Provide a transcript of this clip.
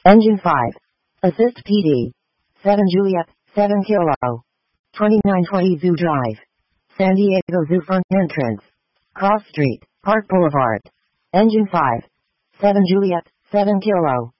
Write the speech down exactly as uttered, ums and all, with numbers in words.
Engine five. Assist P D. seven Juliet, seven Kilo. twenty-nine twenty Zoo Drive. San Diego Zoo front entrance. Cross Street, Park Boulevard. Engine five. seven Juliet, seven Kilo.